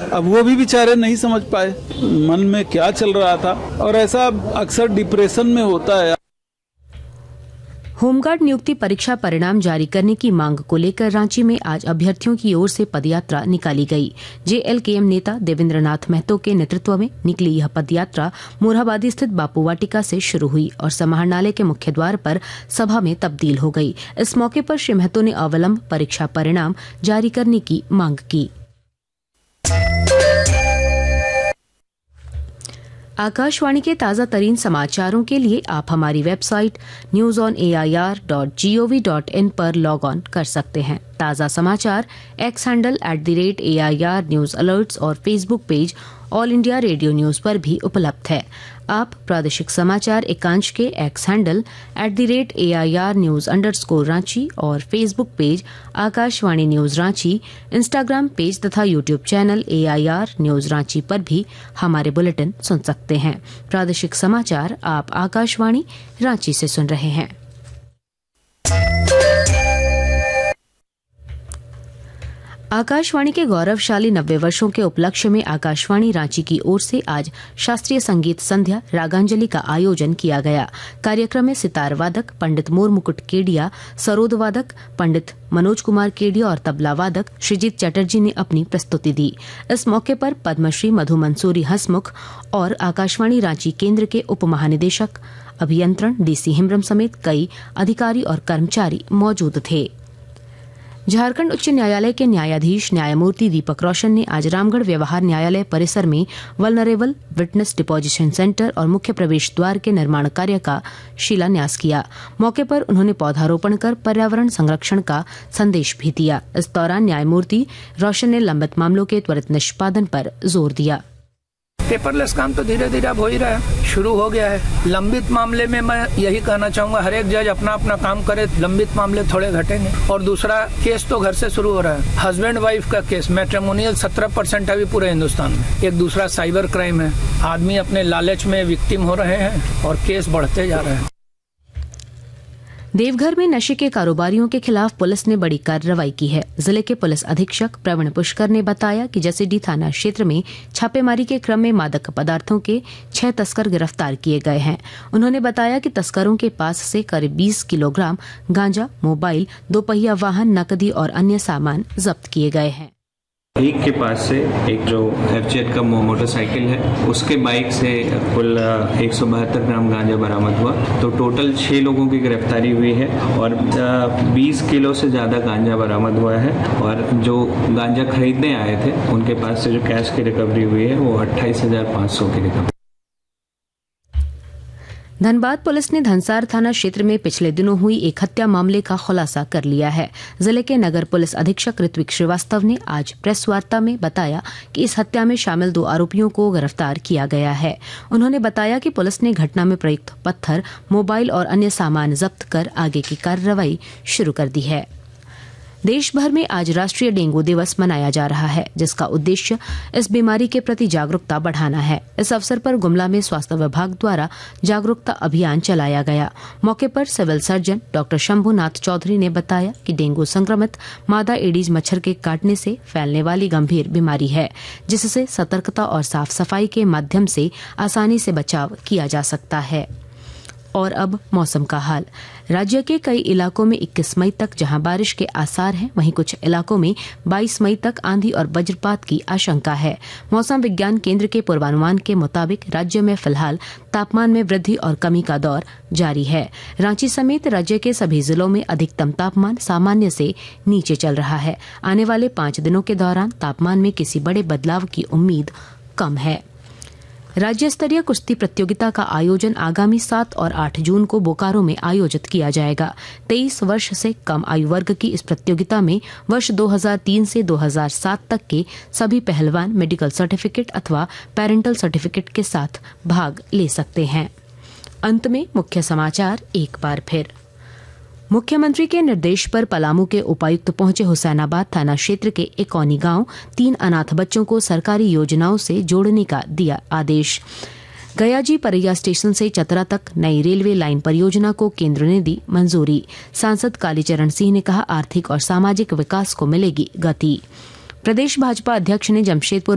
अब वो भी बेचारे नहीं समझ पाए मन में क्या चल रहा था, और ऐसा अक्सर डिप्रेशन में होता है। होमगार्ड नियुक्ति परीक्षा परिणाम जारी करने की मांग को लेकर रांची में आज अभ्यर्थियों की ओर से पदयात्रा निकाली गई। जेएलकेएम नेता देवेंद्र नाथ महतो के नेतृत्व में निकली यह पदयात्रा मोरहाबादी स्थित बापू वाटिका से शुरू हुई और समाहरणालय के मुख्य द्वार पर सभा में तब्दील हो गई। इस मौके पर श्री महतो ने अविलंब परीक्षा परिणाम जारी करने की मांग की। आकाशवाणी के ताज़ा तरीन समाचारों के लिए आप हमारी वेबसाइट newsonair.gov.in पर लॉग ऑन कर सकते हैं। ताज़ा समाचार x handle @AIR news alerts और Facebook page all India radio news पर भी उपलब्ध है। आप प्रादेशिक समाचार एकांश के x handle @AIR news Ranchi और Facebook page Akashvani news Ranchi, Instagram page तथा YouTube channel AIR news Ranchi पर भी हमारे बुलेटिन सुन सकते हैं। प्रादेशिक समाचार आप आकाशवाणी रांची से सुन रहे हैं। आकाशवाणी के गौरवशाली 90 वर्षों के उपलक्ष्य में आकाशवाणी रांची की ओर से आज शास्त्रीय संगीत संध्या रागांजलि का आयोजन किया गया। कार्यक्रम में सितार वादक पंडित मोर मुकुट केडिया, सरोद वादक पंडित मनोज कुमार केडिया और तबला वादक श्रीजीत चटर्जी ने अपनी प्रस्तुति दी। इस मौके पर पद्मश्री मधु मंसूरी हंसमुख और आकाशवाणी रांची केंद्र के उप महानिदेशक अभियंत्रण DC हिम्रम समेत कई अधिकारी और कर्मचारी मौजूद थे। झारखंड उच्च न्यायालय के न्यायाधीश न्यायमूर्ति दीपक रोशन ने आज रामगढ़ व्यवहार न्यायालय परिसर में वल्नरेबल विटनेस डिपोजिशन सेंटर और मुख्य प्रवेश द्वार के निर्माण कार्य का शिलान्यास किया। मौके पर उन्होंने पौधारोपण कर पर्यावरण संरक्षण का संदेश भी दिया। इस दौरान न्यायमूर्ति रोशन ने लंबित मामलों के त्वरित निष्पादन पर जोर दिया। पेपरलेस काम तो धीरे धीरे अब हो ही रहा है, शुरू हो गया है। लंबित मामले में मैं यही कहना चाहूंगा, हर एक जज अपना अपना काम करे, लंबित मामले थोड़े घटेंगे। और दूसरा, केस तो घर से शुरू हो रहा है। हस्बैंड वाइफ का केस मैट्रिमोनियल 17% अभी पूरे हिंदुस्तान में। एक दूसरा साइबर क्राइम है, आदमी अपने लालच में विक्टिम हो रहे हैं और केस बढ़ते जा रहे हैं। देवघर में नशे के कारोबारियों के खिलाफ पुलिस ने बड़ी कार्रवाई की है। जिले के पुलिस अधीक्षक प्रवीण पुष्कर ने बताया कि जसीडीह थाना क्षेत्र में छापेमारी के क्रम में मादक पदार्थों के 6 तस्कर गिरफ्तार किए गए हैं। उन्होंने बताया कि तस्करों के पास से करीब 20 किलोग्राम गांजा, मोबाइल, 2 पहिया वाहन, नकदी और अन्य सामान जब्त किए गए हैं। एक के पास से एक जो FZ का मोटरसाइकिल है, उसके बाइक से कुल 172 ग्राम गांजा बरामद हुआ। तो टोटल 6 लोगों की गिरफ्तारी हुई है और 20 किलो से ज़्यादा गांजा बरामद हुआ है। और जो गांजा खरीदने आए थे उनके पास से जो कैश की रिकवरी हुई है वो 28,500 की रिकवरी। धनबाद पुलिस ने धनसार थाना क्षेत्र में पिछले दिनों हुई एक हत्या मामले का खुलासा कर लिया है। जिले के नगर पुलिस अधीक्षक ऋत्विक श्रीवास्तव ने आज प्रेस वार्ता में बताया कि इस हत्या में शामिल 2 आरोपियों को गिरफ्तार किया गया है। उन्होंने बताया कि पुलिस ने घटना में प्रयुक्त पत्थर, मोबाइल और अन्य सामान जब्त कर आगे की कार्रवाई शुरू कर दी है। देश भर में आज राष्ट्रीय डेंगू दिवस मनाया जा रहा है, जिसका उद्देश्य इस बीमारी के प्रति जागरूकता बढ़ाना है। इस अवसर पर गुमला में स्वास्थ्य विभाग द्वारा जागरूकता अभियान चलाया गया। मौके पर civil surgeon doctor Shambhunath Chaudhary ने बताया कि डेंगू संक्रमित मादा एडीज मच्छर के काटने से फैलने वाली गंभीर बीमारी है, जिससे सतर्कता और साफ सफाई के माध्यम से आसानी से बचाव किया जा सकता है। और अब मौसम का हाल। राज्य के कई इलाकों में 21 मई तक जहां बारिश के आसार हैं, वहीं कुछ इलाकों में 22 मई तक आंधी और वज्रपात की आशंका है। मौसम विज्ञान केंद्र के पूर्वानुमान के मुताबिक राज्य में फिलहाल तापमान में वृद्धि और कमी का दौर जारी है। रांची समेत राज्य के सभी जिलों में अधिकतम तापमान सामान्य से नीचे चल रहा है। आने वाले 5 दिनों के दौरान तापमान में किसी बड़े बदलाव की उम्मीद कम है। राज्य स्तरीय कुश्ती प्रतियोगिता का आयोजन आगामी 7 और 8 जून को बोकारो में आयोजित किया जाएगा। 23 वर्ष से कम आयु वर्ग की इस प्रतियोगिता में वर्ष 2003 से 2007 तक के सभी पहलवान मेडिकल सर्टिफिकेट अथवा पेरेंटल सर्टिफिकेट के साथ भाग ले सकते हैं। अंत में मुख्य समाचार एक बार फिर। मुख्यमंत्री के निर्देश पर पलामू के उपायुक्त पहुंचे हुसैनाबाद थाना क्षेत्र के एकौनी गांव 3 अनाथ बच्चों को सरकारी योजनाओं से जोड़ने का दिया आदेश। गयाजी परैया स्टेशन से चतरा तक नई रेलवे लाइन परियोजना को केंद्र ने दी मंजूरी। सांसद कालीचरण सिंह ने कहा, आर्थिक और सामाजिक विकास को मिलेगी गति। प्रदेश भाजपा अध्यक्ष ने जमशेदपुर